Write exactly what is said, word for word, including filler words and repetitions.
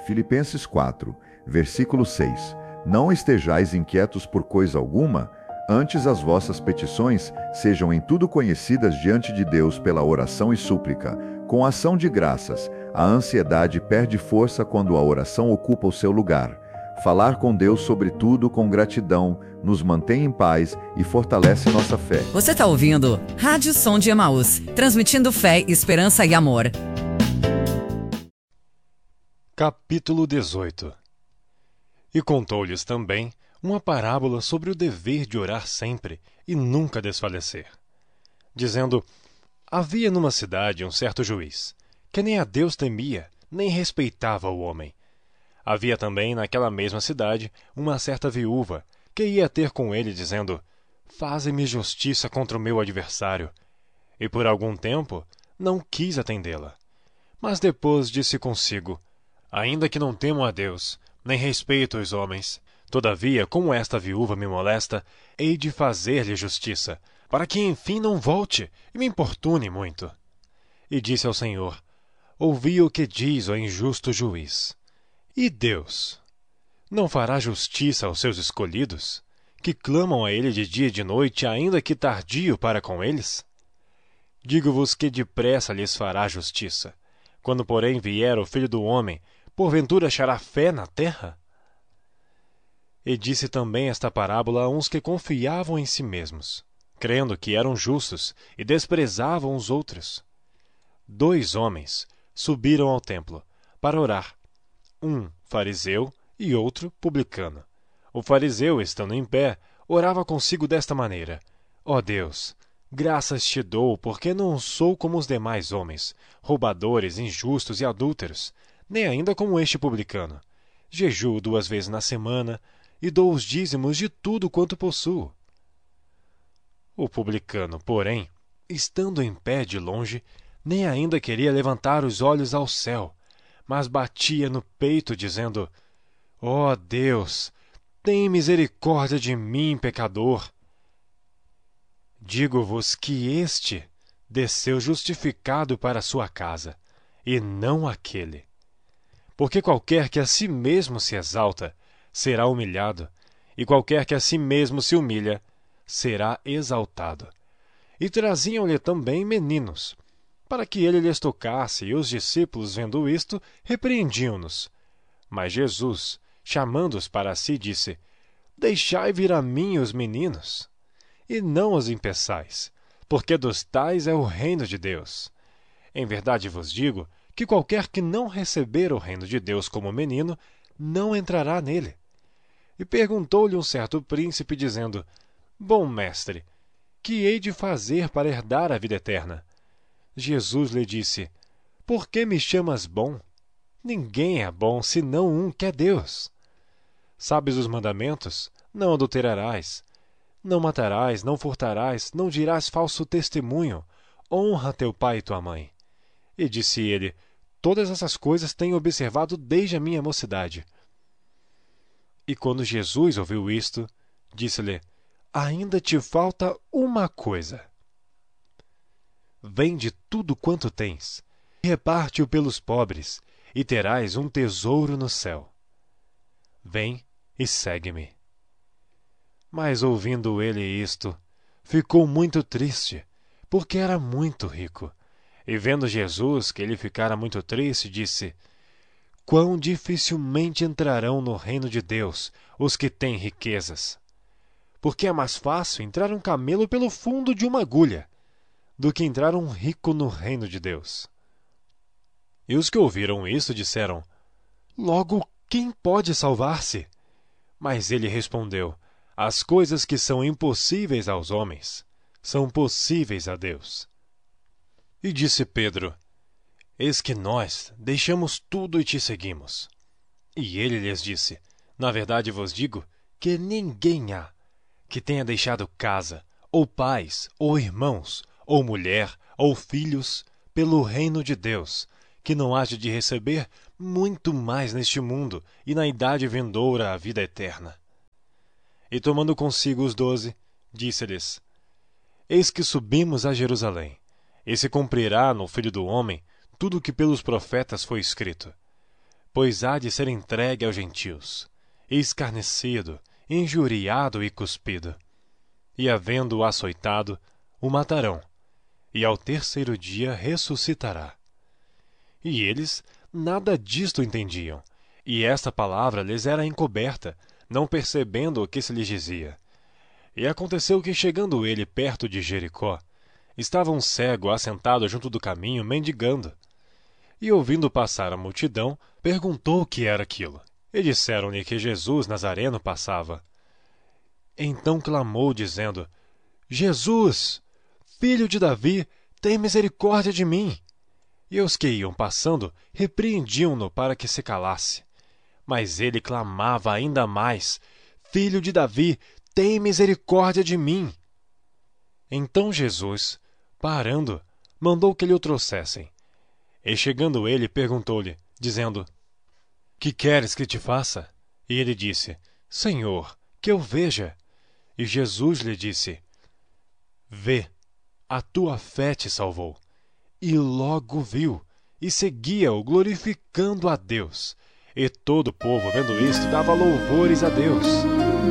Filipenses quatro, versículo seis. Não estejais inquietos por coisa alguma, antes as vossas petições sejam em tudo conhecidas diante de Deus pela oração e súplica, com ação de graças. A ansiedade perde força quando a oração ocupa o seu lugar. Falar com Deus sobre tudo com gratidão nos mantém em paz e fortalece nossa fé. Você está ouvindo Rádio Som de Emaús, transmitindo fé, esperança e amor. Capítulo dezoito. E contou-lhes também uma parábola sobre o dever de orar sempre e nunca desfalecer, dizendo: havia numa cidade um certo juiz, que nem a Deus temia, nem respeitava o homem. Havia também naquela mesma cidade uma certa viúva, que ia ter com ele, dizendo: faze-me justiça contra o meu adversário. E por algum tempo não quis atendê-la. Mas depois disse consigo: ainda que não temo a Deus, nem respeito os homens, todavia, como esta viúva me molesta, hei de fazer-lhe justiça, para que enfim não volte e me importune muito. E disse ao Senhor: ouvi o que diz o injusto juiz. E Deus não fará justiça aos seus escolhidos, que clamam a ele de dia e de noite, ainda que tardio para com eles? Digo-vos que depressa lhes fará justiça. Quando, porém, vier o Filho do Homem, porventura achará fé na terra? E disse também esta parábola a uns que confiavam em si mesmos, crendo que eram justos e desprezavam os outros. Dois homens subiram ao templo para orar, um fariseu e outro publicano. O fariseu, estando em pé, orava consigo desta maneira: ó Deus, graças te dou, porque não sou como os demais homens, roubadores, injustos e adúlteros, nem ainda como este publicano. Jejuo duas vezes na semana e dou os dízimos de tudo quanto possuo. O publicano, porém, estando em pé de longe, nem ainda queria levantar os olhos ao céu, mas batia no peito, dizendo: ó Deus, tem misericórdia de mim, pecador. Digo-vos que este desceu justificado para sua casa, e não aquele. Porque qualquer que a si mesmo se exalta, será humilhado, e qualquer que a si mesmo se humilha, será exaltado. E traziam-lhe também meninos, para que ele lhes tocasse, e os discípulos, vendo isto, repreendiam-nos. Mas Jesus, chamando-os para si, disse: deixai vir a mim os meninos, e não os impeçais, porque dos tais é o reino de Deus. Em verdade vos digo que qualquer que não receber o reino de Deus como menino, não entrará nele. E perguntou-lhe um certo príncipe, dizendo: bom mestre, que hei de fazer para herdar a vida eterna? Jesus lhe disse: por que me chamas bom? Ninguém é bom, senão um, que é Deus. Sabes os mandamentos? Não adulterarás, não matarás, não furtarás, não dirás falso testemunho, honra teu pai e tua mãe. E disse ele: todas essas coisas tenho observado desde a minha mocidade. E quando Jesus ouviu isto, disse-lhe: ainda te falta uma coisa. Vende tudo quanto tens, reparte-o pelos pobres, e terás um tesouro no céu. Vem e segue-me. Mas ouvindo ele isto, ficou muito triste, porque era muito rico. E vendo Jesus que ele ficara muito triste, disse: quão dificilmente entrarão no reino de Deus os que têm riquezas. Porque é mais fácil entrar um camelo pelo fundo de uma agulha, do que entrar um rico no reino de Deus. E os que ouviram isso disseram: logo, quem pode salvar-se? Mas ele respondeu: as coisas que são impossíveis aos homens, são possíveis a Deus. E disse Pedro: eis que nós deixamos tudo e te seguimos. E ele lhes disse: na verdade vos digo que ninguém há que tenha deixado casa, ou pais, ou irmãos, ou mulher, ou filhos, pelo reino de Deus, que não haja de receber muito mais neste mundo e na idade vindoura a vida eterna. E tomando consigo os doze, disse-lhes: eis que subimos a Jerusalém, e se cumprirá no Filho do Homem tudo o que pelos profetas foi escrito. pois há de ser entregue aos gentios, escarnecido, injuriado e cuspido. E havendo-o açoitado, o matarão, e ao terceiro dia ressuscitará. E eles nada disto entendiam, e esta palavra lhes era encoberta, não percebendo o que se lhes dizia. E aconteceu que, chegando ele perto de Jericó, estava um cego assentado junto do caminho, mendigando. E ouvindo passar a multidão, perguntou o que era aquilo. E disseram-lhe que Jesus Nazareno passava. Então clamou, dizendo: Jesus, filho de Davi, tem misericórdia de mim. E os que iam passando repreendiam-no para que se calasse. Mas ele clamava ainda mais: Filho de Davi, tem misericórdia de mim. Então Jesus, parando, mandou que lhe o trouxessem. E chegando ele, perguntou-lhe, dizendo: Que queres que te faça? E ele disse: Senhor, que eu veja. E Jesus lhe disse: Vê, a tua fé te salvou. E logo viu, e seguia-o, glorificando a Deus. E todo o povo, vendo isto, dava louvores a Deus.